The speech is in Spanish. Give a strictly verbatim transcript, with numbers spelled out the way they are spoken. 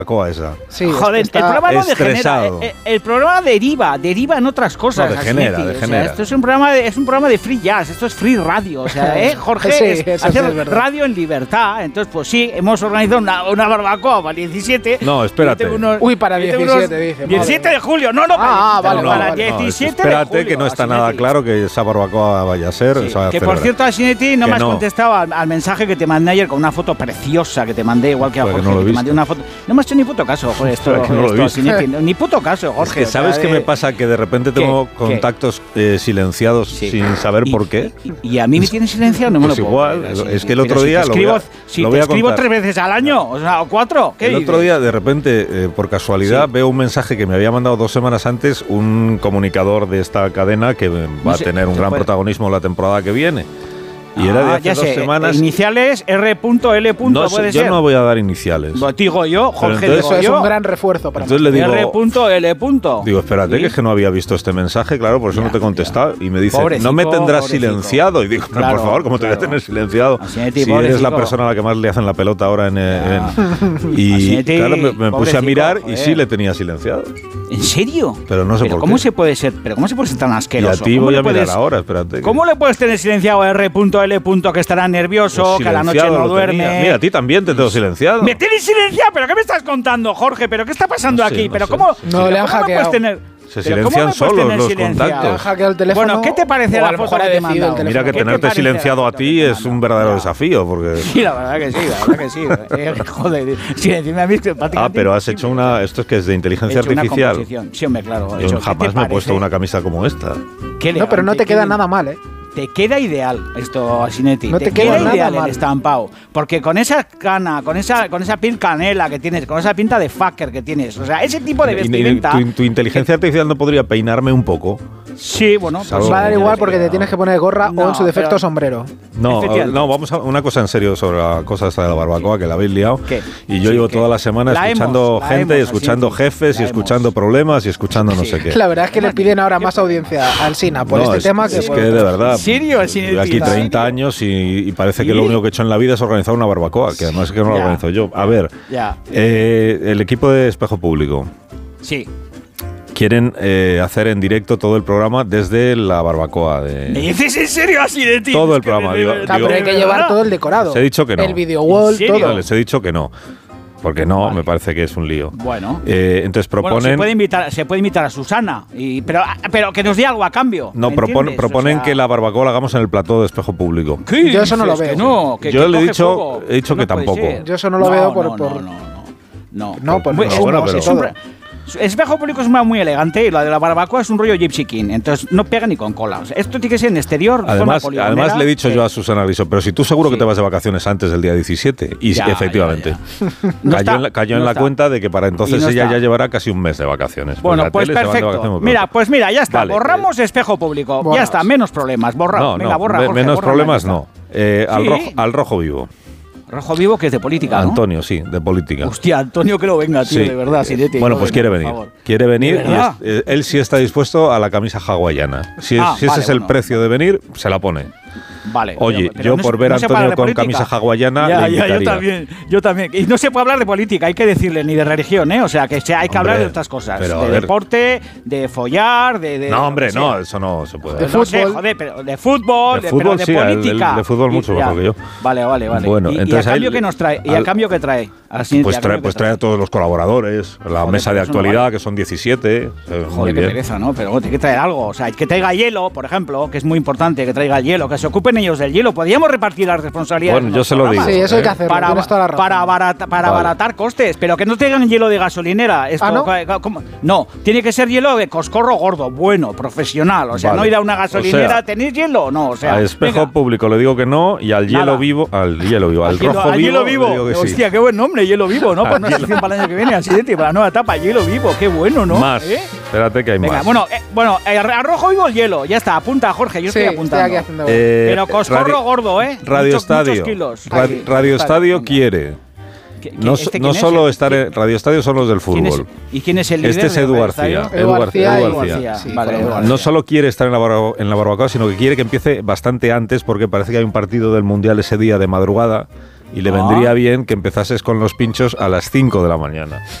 esa. Sí, Joder, está el programa no estresado. degenera. El, el programa deriva, deriva en otras cosas. No, degenera, Asinetti. degenera. O sea, esto es un programa de, es un programa de free jazz, esto es free radio. O sea, ¿eh, Jorge? Sí, es eso hacer sí es verdad. radio en libertad. Entonces, pues sí, hemos organizado una, una barbacoa para el diecisiete. No, espérate. Unos, Uy, para el diecisiete, dice, diecisiete madre de julio. No, no, Ah, para, vale, para vale, el vale. No, diecisiete de espérate, julio. que no está Asinetti. nada claro que esa barbacoa vaya a ser. Sí, se va a que por celebrar. cierto, Asinetti, no Que me has no. contestado al, al mensaje que te mandé ayer con una foto preciosa que te mandé, igual que a Pues que Jorge. no lo he que te visto. mandé una foto. No me has hecho ni puto caso, joder, esto, Pero que no lo he esto, visto. Asinetti, no, ni puto caso, Jorge. Es que, ¿sabes o sea, qué eh, me pasa? Que de repente tengo ¿Qué? contactos eh, silenciados Sí. sin saber Y- por qué. Y, y a mí me tiene silenciado, no me Pues lo puedo igual, creer, es- Asinetti. es que el otro Pero si día te lo escribo, voy a- si lo te voy a escribo contar. tres veces al año, o sea, o cuatro. ¿qué El otro dices? día, de repente, eh, por casualidad, Sí. veo un mensaje que me había mandado dos semanas antes un comunicador de esta cadena que va No a sé, tener un se gran puede- protagonismo la temporada que viene. Y Ah, era de hace ya dos sé, semanas. Iniciales R punto L. No sé, puede yo ser. no voy a dar iniciales. Lo digo yo, Jorge, entonces- digo Eso es yo. un gran refuerzo para Entonces le digo, R punto L. digo, espérate, Sí. que es que no había visto este mensaje, claro, por eso Ya, no te he contestado. Y me dice, Pobrecito, no me tendrás pobrecito. silenciado. Y digo, pero Claro, por favor, ¿cómo te voy a claro. tener silenciado? Asinetti, Si eres la pobrecito. persona a la que más le hacen la pelota ahora en... eh, en- y Asinetti, claro, me, me puse a pobrecito, mirar y joder. sí le tenía silenciado. ¿En serio? Pero no sé por ¿cómo qué. se puede ser? ¿Pero cómo se puede ser tan Y a asqueroso? ti ¿Cómo voy le a mirar puedes- ahora, espérate. que- ¿Cómo le puedes tener silenciado a R punto L. que estará nervioso, Pues que a la noche silenciado no lo duerme? tenía. Mira, a ti también te tengo silenciado. ¿Me tienes silenciado? ¿Pero qué me estás contando, Jorge? ¿Pero qué está pasando No sé, aquí? no ¿Pero sé. cómo, No, pero le han cómo me puedes hackeado. tener? Se ¿Pero cómo silencian me puedes solos tener los silenciado? contactos. Han hackeado el teléfono. Bueno, ¿qué te parece o la a lo foto mejor que ha te he decidido el mandado? teléfono. Mira que ¿Qué te tenerte parece silenciado la a foto ti que te he es un mandado? verdadero Ya. desafío, porque... Sí, la verdad que sí, la verdad que sí. Eh, joder, silenciarme a mí es que Ah, prácticamente pero has imposible. hecho una... Esto es que es de He inteligencia hecho una artificial. composición. Sí, hombre, claro. he Yo hecho. ¿Qué jamás te me he puesto parece? una camisa como esta. Qué No, pero no elegante, te queda qué- nada mal, ¿eh? Te queda ideal esto, Asinetti. No te, te queda queda nada ideal mal. el estampado. Porque con esa cana, con esa, con esa piel canela que tienes, con esa pinta de fucker que tienes, o sea, ese tipo de Y- y- vestimenta. tu, tu inteligencia artificial no podría peinarme un poco. Sí, bueno, Salvo- Va a dar no, igual porque te tienes que poner gorra No, o en su defecto pero- sombrero. No, Efectivamente. no, vamos a una cosa en serio sobre la cosa esta de la barbacoa que la habéis liado. ¿Qué? Y yo Sí, llevo ¿qué? toda la semana La escuchando hemos, la gente, y hemos, escuchando Asinetti, jefes, y la escuchando hemos. problemas, y escuchando no Sí. sé qué. La verdad es que le piden ahora más audiencia al Sina por No, este es, tema que es por que de otros. verdad. ¿En serio, Asinetti? Llevo aquí ¿En treinta serio? años y, y parece que ¿Sí? lo único que he hecho en la vida es organizar una barbacoa, que además es que no la Ya. organizo yo. A ver, Ya. eh, el equipo de Espejo Público Sí. quieren eh, hacer en directo todo el programa desde la barbacoa ¿Me de... dices en serio, Asinetti? Todo Es el que programa, de- digo- de- Claro, digo- pero hay que ¿de llevar verdad? todo el decorado. Les he dicho que no. El video wall, ¿En serio? No, todo. les he dicho que no. Porque no, Vale. me parece que es un lío. Bueno. Eh, entonces Bueno, proponen... se puede invitar, se puede invitar a Susana, y, pero, pero que nos dé algo a cambio. no, ¿me propon- entiendes? proponen O sea, que la barbacoa la hagamos en el plató de Espejo Público. ¿qué Yo eso no lo dices? veo. Que no, que, Yo que le he coge dicho- fuego. he dicho que puede tampoco. ser. Yo eso no lo veo por- No, por- no, no, no. No, por Muy- los es- bueno, humos pero- y todo. Hombre, Espejo Público es una muy elegante y la de la barbacoa es un rollo Gypsy King, entonces no pega ni con cola. O sea, esto tiene que ser en exterior. Además, zona además poligonera. le he dicho Sí. yo a Susana Griso, pero si tú seguro Sí. que te vas de vacaciones antes del día diecisiete. Y Ya, sí, efectivamente. ya, ya. No Cayó está, en la, cayó no en la está. cuenta de que para entonces Y no ella está. ya llevará casi un mes de vacaciones. Bueno, la pues tele se van de perfecto. vacaciones muy Mira, pronto. pues mira, ya está. Vale, Borramos Espejo Público. Ya Borramos. está, menos problemas. Borra. No, Venga, no, borra, me- Jorge, menos borra problemas la no. Eh, al, Sí. rojo, al rojo vivo. lista. Rojo Vivo, que es de política, ¿no? Antonio, sí, de política. Hostia, Antonio, que lo venga, tío, Sí. de verdad, Asinetti. Bueno, que pues lo quiere venga, venir. por favor. Quiere venir ¿De y verdad? es- eh, él sí está dispuesto a la camisa hawaiana. Si es, Ah, si ese vale, es el bueno. precio de venir, se la pone. Vale. Oye, pero- pero yo no por se- ver no a se puede Antonio hablar de con política. camisa hawaiana, Ya, le ya, yo invitaría. también, yo también. Y no se puede hablar de política, hay que decirle, ni de religión, ¿eh? O sea, que se- hay que Hombre, hablar de otras cosas. pero, a de ver. deporte, de follar, de... de No, hombre, lo que no, sea. eso no se puede. De No sé, fútbol. joder, pero de fútbol, De de, fútbol, pero de sí, el- el política. de fútbol Y- mucho ya. mejor que yo. Vale, vale, vale. Bueno, y, y entonces a a cambio él- que nos trae, y a al- cambio que trae. Así, Pues a trae, cambio pues que trae a todos los colaboradores, la Joder, mesa de pero eso no actualidad, vale. que son diecisiete. eh, muy Joder, qué bien. pereza, ¿no? Pero bueno, tiene que traer algo. O sea, que traiga hielo, por ejemplo, que es muy importante que traiga hielo, que se ocupen ellos del hielo. Podríamos repartir las responsabilidades. Bueno, en yo los se lo programas. digo. Sí, eso hay que ¿eh? hacerlo. Para, Tienes toda la razón. para, barata- para Vale. abaratar costes, pero que no tengan hielo de gasolinera. Esto, ¿Ah, no? co- ¿cómo? No, tiene que ser hielo de coscorro gordo, bueno, profesional. O sea, Vale. no ir a una O gasolinera, sea, ¿tenéis hielo? No, o sea. A Espejo venga. Público le digo que no y al hielo Nada. vivo, al hielo vivo, al, Al hielo- rojo al vivo, hielo vivo. le digo que sí. Hostia, qué buen nombre, hielo vivo, ¿no? Para una sección para el año que viene, así de para la nueva etapa, hielo vivo, qué bueno, ¿no? Más. ¿Eh? Espérate que hay Venga, más. bueno, eh, bueno, eh, a rojo vivo el hielo, ya está, apunta Jorge, yo Sí, estoy estoy apuntando. aquí haciendo. Eh, Pero coscorro Radio- gordo, ¿eh? Radio Muchos- Estadio. muchos kilos. Ra- Ahí. Radio Vale, Estadio venga. quiere. ¿Qui- qui- No, este so- quién no es? solo estar en Radio Estadio son los del ¿Quién es- fútbol. ¿Y quién es el líder? Este es de Edu Radio García. Estadio? Edu García. y- Edu García. Sí, Vale, con Edu Edu García. No solo quiere estar en la, barba- en la barbacoa, sino que quiere que empiece bastante antes, porque parece que hay un partido del Mundial ese día de madrugada y le Ah. vendría bien que empezases con los pinchos a las cinco de la mañana.